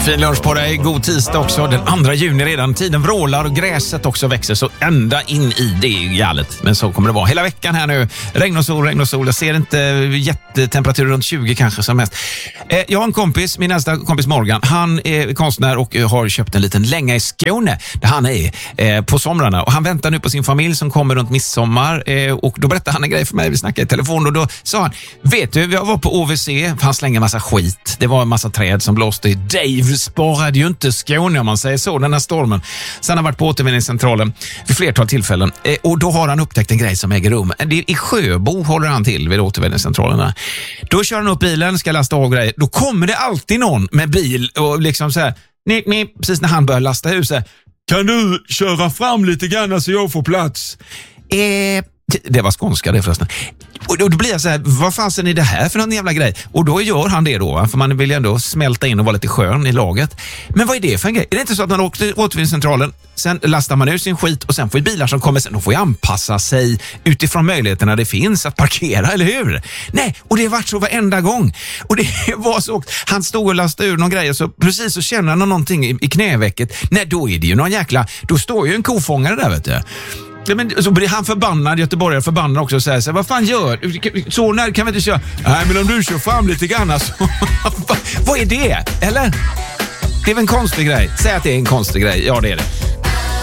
Fin lunch på dig, god tisdag också. Den 2 juni redan, tiden vrålar och gräset också växer så ända in i det är galet. Men så kommer det vara hela veckan här nu. Regn och sol. Jag ser inte jättetemperatur runt 20 kanske som mest. Jag har en kompis, min nästa kompis Morgan. Han är konstnär och har köpt en liten länga i Skåne där han är på somrarna. Och han väntar nu på sin familj som kommer runt midsommar. Och då berättade han en grej för mig, vi snackade i telefon och då sa han, vet du, jag var på OVC, han slänger en massa skit. Det var en massa träd som blåste i Dave sparade ju inte Skåne om man säger så, den här stormen. Sen har han varit på återvinningscentralen vid flertal tillfällen och då har han upptäckt en grej som äger rum. I Sjöbo håller han till vid återvinningscentralerna. Då kör han upp bilen, ska lasta av grejer. Då kommer det alltid någon med bil och liksom så här, precis när han börjar lasta huset. Kan du köra fram lite grann så jag får plats? Det var skånska det förresten. Och då blir jag så här, vad fan är det här för någon jävla grej? Och då gör han det då, för man vill ju ändå smälta in och vara lite skön i laget. Men vad är det för en grej? Är det inte så att man åker till återvinningscentralen, sen lastar man ut sin skit och sen får ju bilar som kommer sen, de får ju anpassa sig utifrån möjligheterna det finns att parkera, eller hur? Nej, och det har varit så varenda gång. Och det var så, han stod och lastade ur någon grej och så precis så känner han någonting i knävecket. Nej, då är det ju någon jäkla, då står ju en kofångare där, vet du. Ja, men så blir han förbannad, göteborgare förbannad också och säger så här, vad fan gör så när kan vi inte köra? Nej, men om du kör fram lite grann alltså. Vad är det? Eller? Det är väl en konstig grej. Säg att det är en konstig grej. Ja, det är det.